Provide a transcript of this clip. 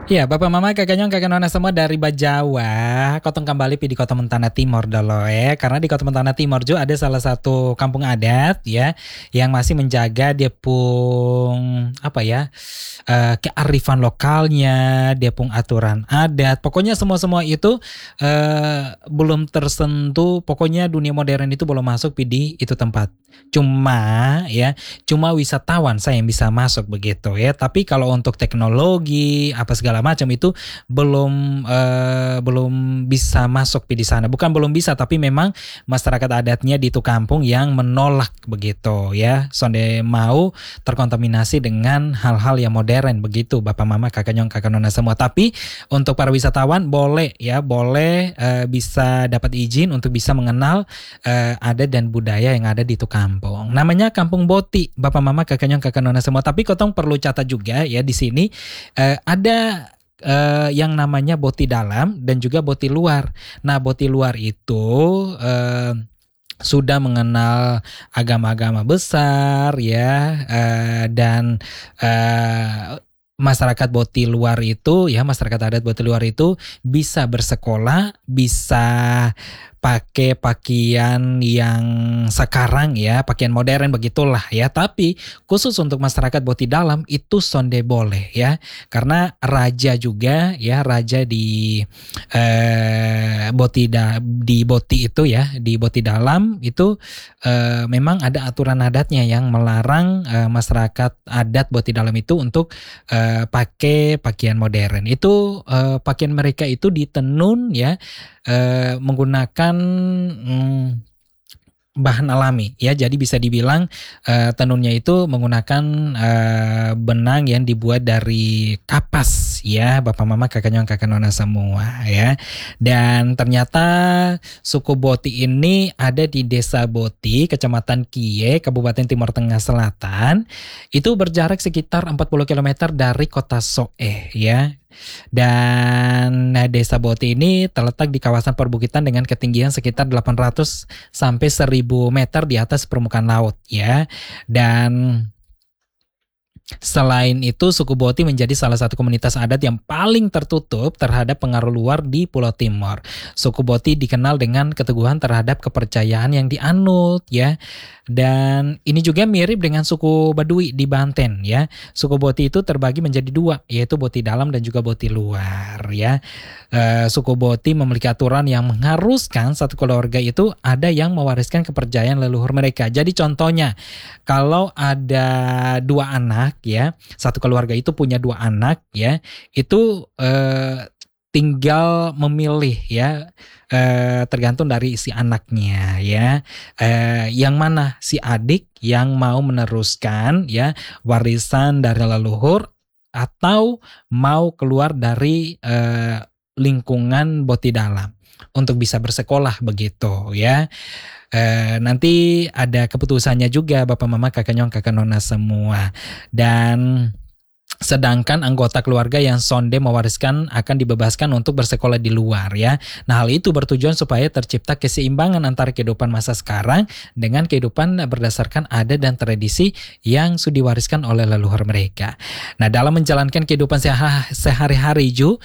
Iya, Bapak Mama kakak nyong kakak nona semua dari Bajawa, kotong kembali di Kota Mentana Timor dolo ya. Karena di Kota Mentana Timor juga ada salah satu kampung adat ya yang masih menjaga dia pun apa ya kearifan lokalnya, dia pun aturan adat. Pokoknya semua itu belum tersentuh. Pokoknya dunia modern itu belum masuk di itu tempat. Cuma wisatawan saya yang bisa masuk begitu ya. Tapi kalau untuk teknologi apa segala macam itu belum bisa masuk di sana. Bukan belum bisa, tapi memang masyarakat adatnya di itu kampung yang menolak begitu ya. Sonde mau terkontaminasi dengan hal-hal yang modern begitu, Bapak Mama kakak nyong kakak nona semua. Tapi untuk para wisatawan boleh bisa dapat izin untuk bisa mengenal adat dan budaya yang ada di itu kampung. Namanya Kampung Boti, Bapak Mama kakak nyong kakak nona semua. Tapi kotong perlu catat juga ya di sini ada yang namanya boti dalam dan juga boti luar. Nah, boti luar itu sudah mengenal agama-agama besar ya dan masyarakat masyarakat adat boti luar itu bisa bersekolah, bisa pakai pakaian yang sekarang ya, pakaian modern begitulah ya. Tapi khusus untuk masyarakat boti dalam itu sonde boleh ya, karena raja juga ya, raja di boti itu ya, di boti dalam itu memang ada aturan adatnya yang melarang masyarakat adat boti dalam itu untuk pakai pakaian modern. Itu pakaian mereka itu ditenun ya menggunakan bahan alami ya, jadi bisa dibilang tenunnya itu menggunakan benang yang dibuat dari kapas ya, Bapak Mama kakak nyong kakak nona semua ya. Dan ternyata suku Boti ini ada di Desa Boti, Kecamatan Kie, Kabupaten Timor Tengah Selatan. Itu berjarak sekitar 40 km dari kota Soeh ya. Dan Desa Boti ini terletak di kawasan perbukitan dengan ketinggian sekitar 800 sampai 1000 meter di atas permukaan laut ya. Dan selain itu, suku Boti menjadi salah satu komunitas adat yang paling tertutup terhadap pengaruh luar di Pulau Timor. Suku Boti dikenal dengan keteguhan terhadap kepercayaan yang dianut ya. Dan ini juga mirip dengan suku Baduy di Banten ya. Suku Boti itu terbagi menjadi dua, yaitu Boti dalam dan juga Boti luar ya. Suku Boti memiliki aturan yang mengharuskan satu keluarga itu ada yang mewariskan kepercayaan leluhur mereka. Jadi contohnya, kalau ada dua anak ya, satu keluarga itu punya dua anak ya, itu tinggal memilih ya, tergantung dari si anaknya ya, yang mana si adik yang mau meneruskan ya warisan dari leluhur atau mau keluar dari lingkungan Boti dalam untuk bisa bersekolah begitu ya. Nanti ada keputusannya juga, Bapak Mama kakak nyong kakak nona semua. Dan sedangkan anggota keluarga yang sonde mewariskan akan dibebaskan untuk bersekolah di luar ya. Nah, hal itu bertujuan supaya tercipta keseimbangan antara kehidupan masa sekarang dengan kehidupan berdasarkan adat dan tradisi yang sudah diwariskan oleh leluhur mereka. Nah, dalam menjalankan kehidupan sehari-hari